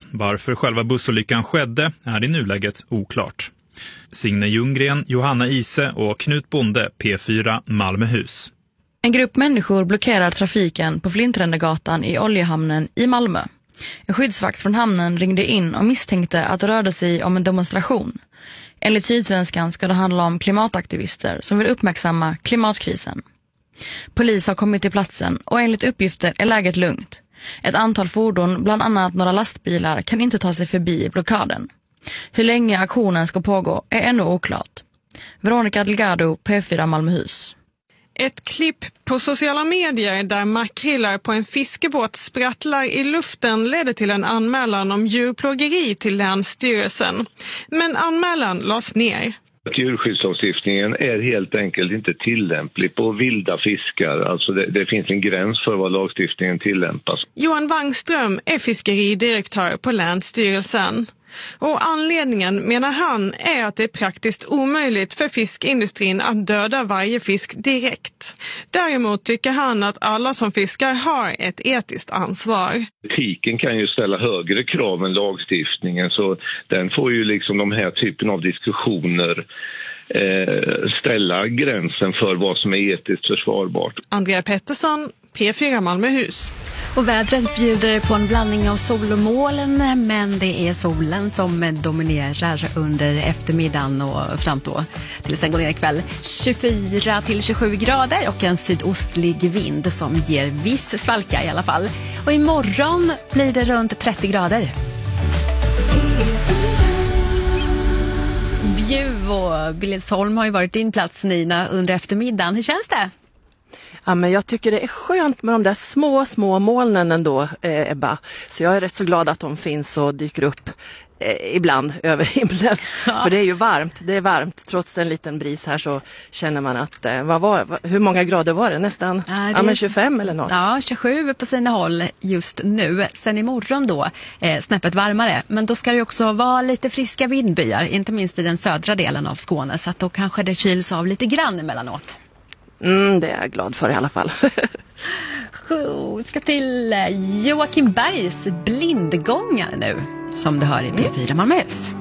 Varför själva bussolyckan skedde är i nuläget oklart. Signe Ljunggren, Johanna Ise och Knut Bonde, P4 Malmöhus. En grupp människor blockerar trafiken på Flinträndergatan i Oljehamnen i Malmö. En skyddsvakt från hamnen ringde in och misstänkte att det rörde sig om en demonstration. Enligt Sydsvenskan ska det handla om klimataktivister som vill uppmärksamma klimatkrisen. Polis har kommit till platsen och enligt uppgifter är läget lugnt. Ett antal fordon, bland annat några lastbilar, kan inte ta sig förbi blockaden. Hur länge aktionen ska pågå är ännu oklart. Veronica Delgado, P4 Malmöhus. Ett klipp på sociala medier där makrillar på en fiskebåt sprattlar i luften ledde till en anmälan om djurplågeri till Länsstyrelsen. Men anmälan lades ner. Djurskyddslagstiftningen är helt enkelt inte tillämplig på vilda fiskar. Alltså det finns en gräns för vad lagstiftningen tillämpas. Johan Wangström är fiskeridirektör på Länsstyrelsen. Och anledningen, menar han, är att det är praktiskt omöjligt för fiskindustrin att döda varje fisk direkt. Däremot tycker han att alla som fiskar har ett etiskt ansvar. Etiken kan ju ställa högre krav än lagstiftningen, så den får ju liksom de här typen av diskussioner ställa gränsen för vad som är etiskt försvarbart. Andrea Pettersson, P4 Malmöhus. Och vädret bjuder på en blandning av sol och moln, men det är solen som dominerar under eftermiddagen och fram då till sen går ner ikväll. 24 till 27 grader och en sydostlig vind som ger viss svalka i alla fall. Och imorgon blir det runt 30 grader. Bjuv och Billesholm har ju varit din plats, Nina, under eftermiddagen. Hur känns det? Ja, men jag tycker det är skönt med de där små molnen ändå, Ebba. Så jag är rätt så glad att de finns och dyker upp ibland över himlen. Ja. För det är ju varmt, det är varmt. Trots en liten bris här så känner man att, hur många grader var det? Nästan men 25 eller något? Ja, 27 på sina håll just nu. Sen imorgon då, snäppet varmare. Men då ska det också vara lite friska vindbyar, inte minst i den södra delen av Skåne. Så att då kanske det kyls av lite grann emellanåt. Det är jag glad för i alla fall. Vi ska till Joakim Bergs blindgångare nu, som du hör i P4 Malmöhus.